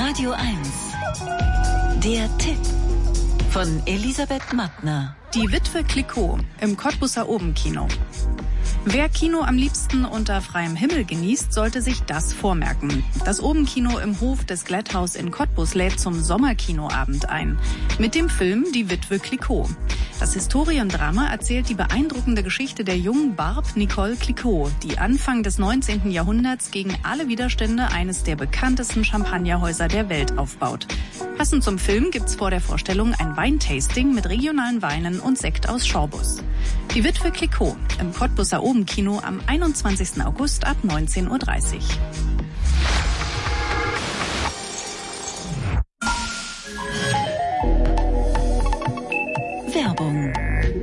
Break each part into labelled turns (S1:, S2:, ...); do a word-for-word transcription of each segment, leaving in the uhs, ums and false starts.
S1: Radio eins. Der Tipp von Elisabeth Mattner.
S2: Die Witwe Clicquot im Cottbusser Obenkino. Wer Kino am liebsten unter freiem Himmel genießt, sollte sich das vormerken. Das Obenkino im Hof des Glatthaus in Cottbus lädt zum Sommerkinoabend ein. Mit dem Film Die Witwe Clicquot. Das Historiendrama erzählt die beeindruckende Geschichte der jungen Barbe Nicole Clicquot, die Anfang des neunzehnten Jahrhunderts gegen alle Widerstände eines der bekanntesten Champagnerhäuser der Welt aufbaut. Passend zum Film gibt's vor der Vorstellung ein Weintasting mit regionalen Weinen und Sekt aus Schorbus. Die Witwe Clicquot im Cottbusser Obenkino am einundzwanzigsten August ab neunzehn Uhr dreißig.
S1: Werbung.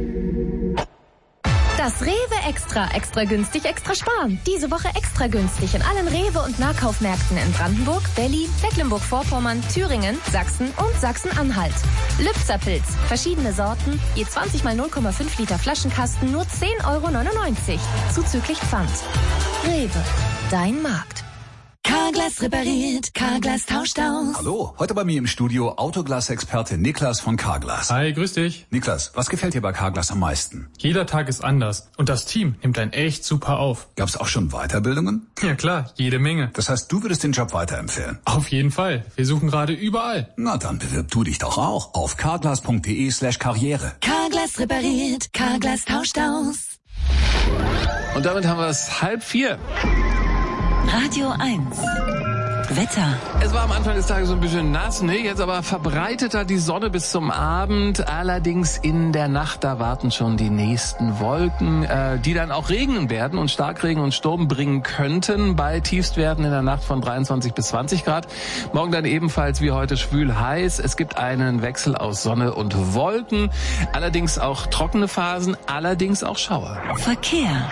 S3: Das Rewe Extra, extra günstig, extra sparen. Diese Woche extra günstig in allen Rewe- und Nahkaufmärkten in Brandenburg, Berlin, Mecklenburg-Vorpommern, Thüringen, Sachsen und Sachsen-Anhalt. Lübzer-Pilz, verschiedene Sorten, je zwanzig mal null Komma fünf Liter Flaschenkasten, nur zehn Euro neunundneunzig, zuzüglich Pfand. Rewe, dein Markt.
S1: Carglass repariert, Carglass tauscht aus.
S4: Hallo, heute bei mir im Studio Autoglas-Experte Niklas von Carglass.
S5: Hi, grüß dich.
S4: Niklas, was gefällt dir bei Carglass am meisten?
S5: Jeder Tag ist anders und das Team nimmt einen echt super auf.
S4: Gab's auch schon Weiterbildungen?
S5: Ja klar, jede Menge.
S4: Das heißt, du würdest den Job weiterempfehlen?
S5: Auf jeden Fall. Wir suchen gerade überall.
S4: Na, dann bewirb du dich doch auch auf carglass.de slash karriere.
S1: Carglass repariert, Carglass tauscht aus.
S6: Und damit haben wir es halb vier.
S1: Radio eins. Wetter.
S6: Es war am Anfang des Tages so ein bisschen nass, ne? Jetzt aber verbreiteter die Sonne bis zum Abend. Allerdings in der Nacht, da warten schon die nächsten Wolken, äh, die dann auch regnen werden und Starkregen und Sturm bringen könnten bei Tiefstwerten in der Nacht von dreiundzwanzig bis zwanzig Grad. Morgen dann ebenfalls wie heute schwül heiß. Es gibt einen Wechsel aus Sonne und Wolken. Allerdings auch trockene Phasen, allerdings auch Schauer.
S1: Verkehr.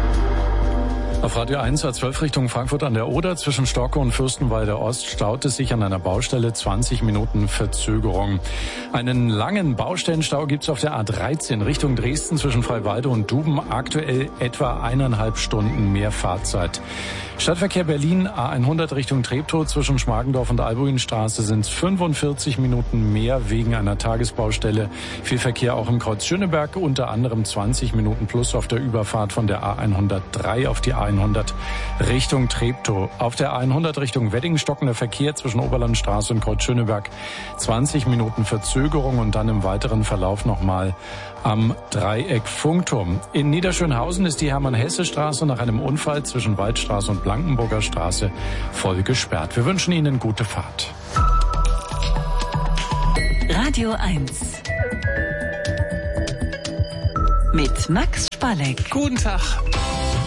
S7: Auf Radio eins A zwölf Richtung Frankfurt an der Oder zwischen Stocke und Fürstenwalde Ost staut es sich an einer Baustelle, zwanzig Minuten Verzögerung. Einen langen Baustellenstau gibt's auf der A dreizehn Richtung Dresden zwischen Freiwalde und Duben, aktuell etwa eineinhalb Stunden mehr Fahrzeit. Stadtverkehr Berlin A hundert Richtung Treptow zwischen Schmargendorf und Albuinstraße sind fünfundvierzig Minuten mehr wegen einer Tagesbaustelle. Viel Verkehr auch im Kreuz Schöneberg, unter anderem zwanzig Minuten plus auf der Überfahrt von der A hundertdrei auf die A hundert Richtung Treptow. Auf der A hundert Richtung Wedding stockender Verkehr zwischen Oberlandstraße und Kreuz Schöneberg, zwanzig Minuten Verzögerung und dann im weiteren Verlauf nochmal am Dreieck Funkturm. In Niederschönhausen ist die Hermann-Hesse-Straße nach einem Unfall zwischen Waldstraße und Blankenburger Straße voll gesperrt. Wir wünschen Ihnen gute Fahrt.
S1: Radio eins. Mit Max Spalleck.
S6: Guten Tag.